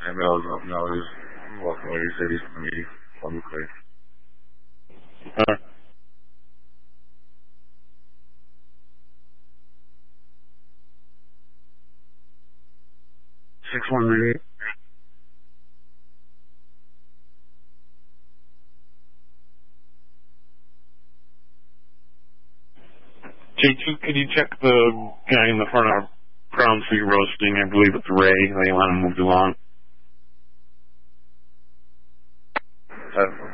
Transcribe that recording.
No, just walking away. He said he's going to meet publicly. 6188. J2, could you check the guy in the front of Crown Street Roasting? I believe it's Ray. They want him moved along.